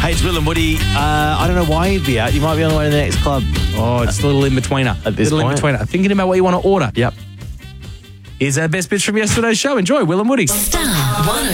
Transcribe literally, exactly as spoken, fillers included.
Hey, it's Will and Woody. Uh, I don't know why you'd be out. You might be on the way to the next club. Oh, it's a little in-betweener. At this little point. in-betweener. Thinking about what you want to order. Yep. Here's our best bits from yesterday's show. Enjoy Will and Woody. Star one oh